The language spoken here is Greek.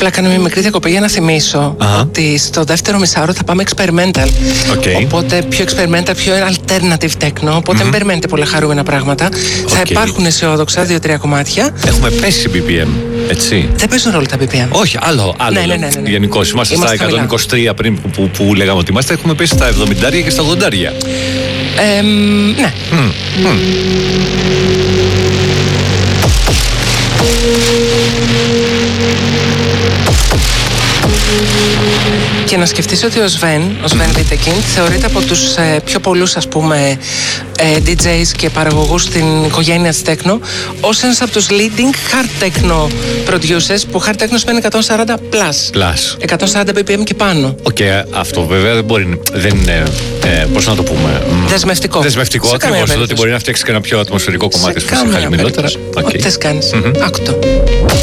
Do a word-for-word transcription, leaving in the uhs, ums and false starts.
Απλά κάνω μια μικρή διακοπή για να θυμίσω Αχα. ότι στο δεύτερο μισάωρο θα πάμε experimental. Okay. Οπότε πιο experimental, πιο alternative techno. Οπότε Mm-hmm. μην περιμένετε πολλά χαρούμενα πράγματα. Okay. Θα υπάρχουν αισιόδοξα δύο-τρία κομμάτια. Έχουμε πέσει μπι πι εμ, έτσι. Δεν παίζουν ρόλο τα μπι πι εμ. Όχι, άλλο. άλλο Ναι, ναι, ναι, ναι, ναι. Γενικώς είμαστε, Είμαστε στα εκατόν είκοσι τρία πριν που, που, που λέγαμε ότι είμαστε. Έχουμε πέσει στα εβδομήντα και στα ογδόντα. Ε, ναι. Mm. Mm. Και να σκεφτείς ότι ο Sven, ο Sven Wittekind, θεωρείται από τους ε, πιο πολλούς, ας πούμε, ε, ντι τζέις και παραγωγούς στην οικογένεια της techno ως ένας από τους leading hard techno producers, που hard techno σημαίνει εκατόν σαράντα plus. Plus. εκατόν σαράντα μπι πι εμ και πάνω. Οκ, okay, αυτό βέβαια δεν μπορεί. Δεν είναι. Ε, πώς να το πούμε. Δεσμευτικό. Δεσμευτικό Σε καμία ακριβώς. Ότι περίπτωση. μπορεί να φτιάξει και ένα πιο ατμοσφαιρικό κομμάτι Σε φυσικά καμία χαλινότερα. περίπτωση. Ό,τι θες κάνεις. Mm-hmm. Άκου το.